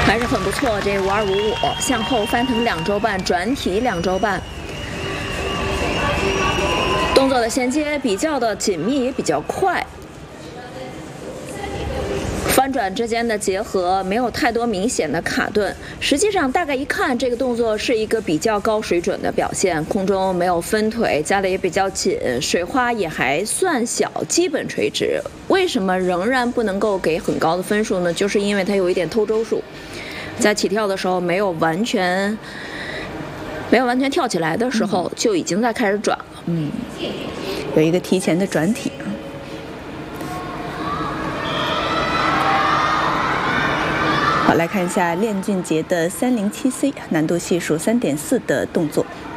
还是很不错。这5255向后翻腾2周半，转体2周半，动作的衔接比较的紧密，也比较快。翻转之间的结合没有太多明显的卡顿，实际上大概一看这个动作是一个比较高水准的表现，空中没有分腿，夹的也比较紧，水花也还算小，基本垂直。为什么仍然不能够给很高的分数呢？就是因为它有一点偷周数，在起跳的时候没有完全跳起来的时候，就已经在开始转了。 有一个提前的转体。好，来看一下练俊杰的307C 难度系数3.4的动作。